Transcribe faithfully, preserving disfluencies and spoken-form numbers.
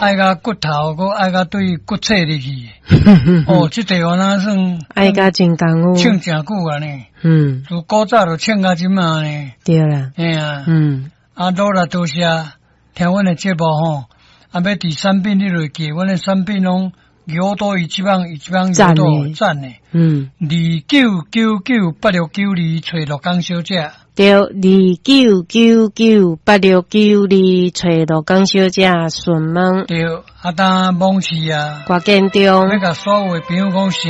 爱甲骨头，搁爱甲对骨册入去。哦，这地方哪算爱甲真功夫， 唱真久啊呢。 嗯， 从古早就唱到今嘛呢。 对啦， 哎呀， 嗯， 啊，多啦多谢，听阮的节目吼，啊，要第三遍你落记，阮的三遍拢有多一级棒，一级棒有多赞呢。 嗯， 二九九九八六九二找陆江小姐。 对，二九九九八六九二找陆江小姐询问。 对，啊，当网市啊， 郭建中， 要甲所有的朋友讲声。